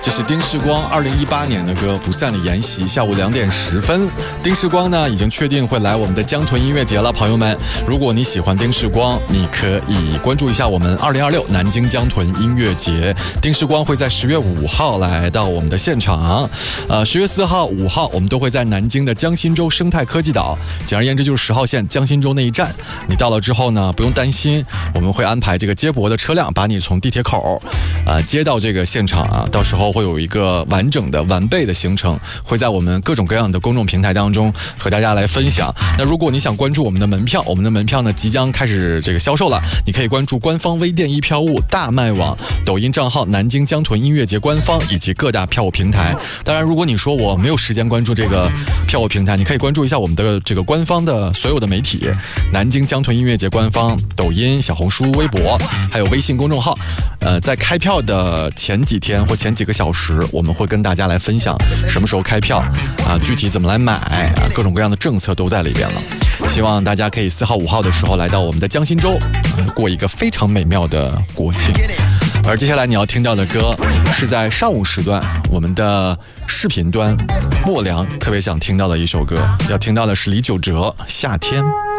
这是丁世光2018年的歌《不散的筵席》。下午2点10分，丁世光呢已经确定会来我们的江豚音乐节了。朋友们，如果你喜欢丁世光，你可以关注一下我们2026南京江豚音乐节。丁世光会在10月5号来到我们的现场，10月4号、5号我们都会在南京的江心洲生态科技岛，简而言之就是10号线江心洲那一站。你到了之后呢，不用担心，我们会安排这个接驳的车辆把你从地铁口接到这个现场啊。到时候会有一个完整的完备的行程，会在我们各种各样的公众平台当中和大家来分享。那如果你想关注我们的门票，我们的门票呢即将开始这个销售了，你可以关注官方微店一票务大麦网、抖音账号南京江豚音乐节官方以及各大票务平台。当然如果你说我没有时间关注这个票务平台，你可以关注一下我们的这个官方的所有的媒体，南京江豚音乐节官方、抖音、小红书、微博还有微信公众号。在开票的前几天或前几个小时，我们会跟大家来分享什么时候开票具体怎么来买各种各样的政策都在里边了。希望大家可以4号5号的时候来到我们的江心洲过一个非常美妙的国庆。而接下来你要听到的歌是在上午时段我们的视频端莫良特别想听到的一首歌，要听到的是李玖哲《夏天》。